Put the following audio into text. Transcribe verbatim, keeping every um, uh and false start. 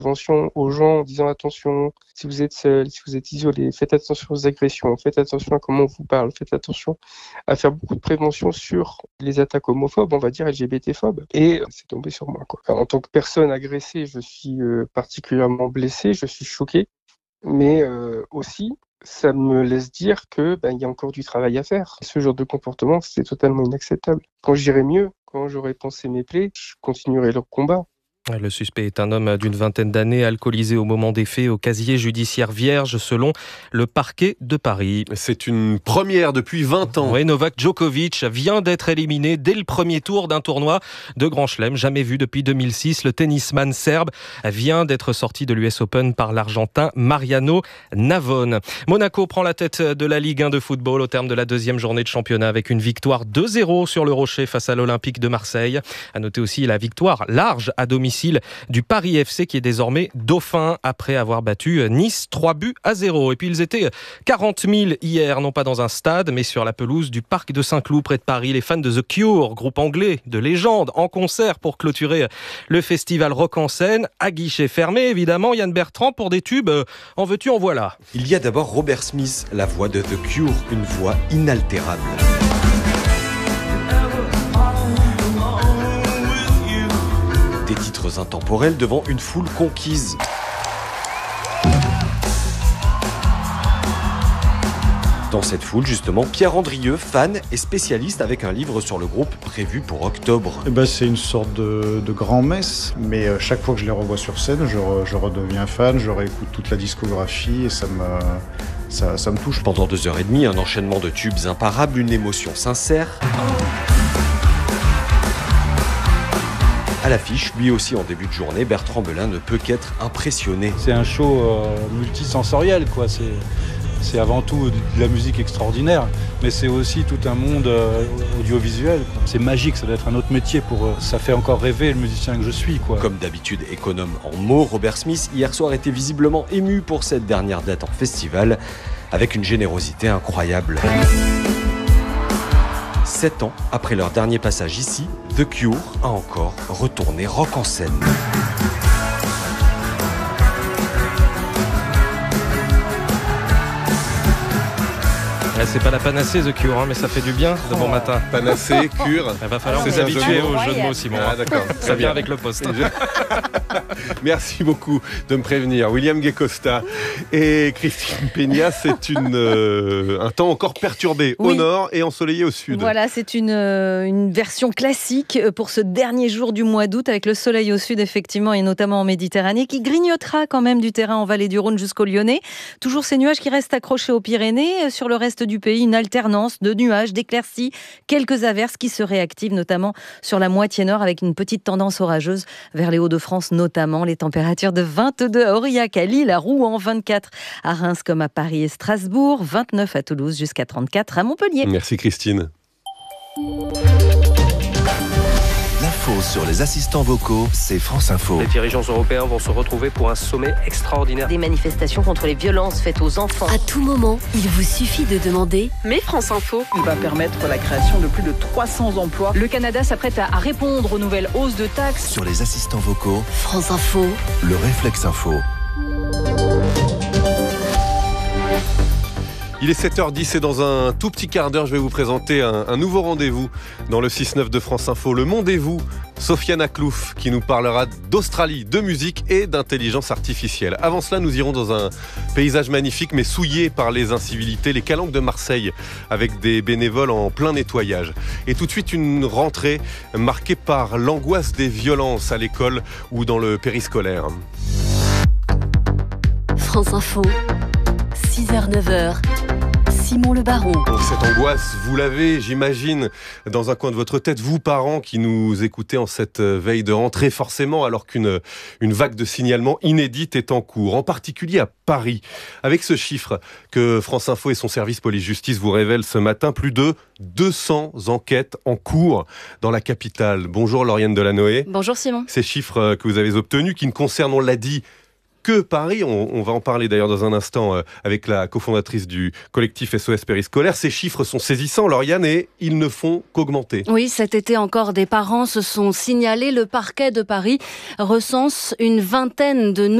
prévention aux gens en disant attention, si vous êtes seul, si vous êtes isolé, faites attention aux agressions, faites attention à comment on vous parle, faites attention à faire beaucoup de prévention sur les attaques homophobes, on va dire L G B T-phobes. Et c'est tombé sur moi, quoi. En tant que personne agressée, je suis euh, particulièrement blessé, je suis choqué, mais euh, aussi, ça me laisse dire que ben, y a encore du travail à faire. Ce genre de comportement, c'est totalement inacceptable. Quand j'irai mieux, quand j'aurai pensé mes plaies, je continuerai leur combat. Le suspect est un homme d'une vingtaine d'années, alcoolisé au moment des faits, au casier judiciaire vierge, selon le parquet de Paris. C'est une première depuis vingt ans. Oui, Novak Djokovic vient d'être éliminé dès le premier tour d'un tournoi de Grand Chelem, jamais vu depuis deux mille six. Le tennisman serbe vient d'être sorti de l'U S Open par l'Argentin Mariano Navone. Monaco prend la tête de la Ligue un de football au terme de la deuxième journée de championnat avec une victoire deux zéro sur le Rocher face à l'Olympique de Marseille. À noter aussi la victoire large à domicile du Paris F C qui est désormais dauphin après avoir battu Nice trois buts à zéro. Et puis ils étaient quarante mille hier, non pas dans un stade, mais sur la pelouse du parc de Saint-Cloud près de Paris. Les fans de The Cure, groupe anglais de légende, en concert pour clôturer le festival Rock en scène, à guichet fermé évidemment. Yann Bertrand pour des tubes, en veux-tu, en voilà. Il y a d'abord Robert Smith, la voix de The Cure, une voix inaltérable. Des titres intemporels devant une foule conquise. Dans cette foule, justement, Pierre Andrieux, fan et spécialiste avec un livre sur le groupe prévu pour octobre. Eh ben, c'est une sorte de, de grand-messe, mais euh, chaque fois que je les revois sur scène, je, re, je redeviens fan, je réécoute toute la discographie et ça me, ça, ça me touche. Pendant deux heures et demie, un enchaînement de tubes imparables, une émotion sincère. À l'affiche, lui aussi en début de journée, Bertrand Belin ne peut qu'être impressionné. C'est un show euh, multisensoriel, quoi. C'est, c'est avant tout de la musique extraordinaire, mais c'est aussi tout un monde euh, audiovisuel, quoi. C'est magique, ça doit être un autre métier pour eux. Ça fait encore rêver le musicien que je suis, quoi. Comme d'habitude économe en mots, Robert Smith hier soir était visiblement ému pour cette dernière date en festival, avec une générosité incroyable. Sept ans après leur dernier passage ici, The Cure a encore retourné rock en scène. C'est pas la panacée The Cure, hein, mais ça fait du bien de bon matin. Panacée, cure. Il va falloir C'est vous un jeu de habituer mots. au jeu de mots, Simon. Ah, d'accord. Ça vient avec le poste. Merci beaucoup de me prévenir. William Guecosta et Christine Peña, c'est une, euh, un temps encore perturbé Oui. au nord et ensoleillé au sud. Voilà, c'est une, euh, une version classique pour ce dernier jour du mois d'août avec le soleil au sud, effectivement, et notamment en Méditerranée, qui grignotera quand même du terrain en vallée du Rhône jusqu'au Lyonnais. Toujours ces nuages qui restent accrochés aux Pyrénées. Sur le reste du pays, une alternance de nuages, d'éclaircies, quelques averses qui se réactivent, notamment sur la moitié nord, avec une petite tendance orageuse vers les Hauts-de-France, notamment. Les températures de vingt-deux à Aurillac, à Lille, à Rouen, vingt-quatre à Reims comme à Paris et Strasbourg, vingt-neuf à Toulouse, jusqu'à trente-quatre à Montpellier. Merci Christine. L'info sur les assistants vocaux, c'est France Info. Les dirigeants européens vont se retrouver pour un sommet extraordinaire. Des manifestations contre les violences faites aux enfants. À tout moment, il vous suffit de demander « Mais France Info ». Il va permettre la création de plus de trois cents emplois. Le Canada s'apprête à répondre aux nouvelles hausses de taxes. Sur les assistants vocaux, France Info, le réflexe info. Il est sept heures dix et dans un tout petit quart d'heure, je vais vous présenter un, un nouveau rendez-vous dans le six neuf de France Info. Le Monde et vous, Sofiane Aklouf, qui nous parlera d'Australie, de musique et d'intelligence artificielle. Avant cela, nous irons dans un paysage magnifique mais souillé par les incivilités, les calanques de Marseille, avec des bénévoles en plein nettoyage. Et tout de suite, une rentrée marquée par l'angoisse des violences à l'école ou dans le périscolaire. France Info, six heures neuf heures. Simon Le Baron. Cette angoisse, vous l'avez, j'imagine, dans un coin de votre tête, vous parents qui nous écoutez en cette veille de rentrée, forcément, alors qu'une une vague de signalements inédite est en cours, en particulier à Paris. Avec ce chiffre que France Info et son service police-justice vous révèlent ce matin, plus de deux cents enquêtes en cours dans la capitale. Bonjour Lauriane Delanoë. Bonjour Simon. Ces chiffres que vous avez obtenus, qui ne concernent, on l'a dit, que Paris. On, on va en parler d'ailleurs dans un instant euh, avec la cofondatrice du collectif S O S Périscolaire. Ces chiffres sont saisissants, Lauriane, et ils ne font qu'augmenter. Oui, cet été encore, des parents se sont signalés. Le parquet de Paris recense une vingtaine de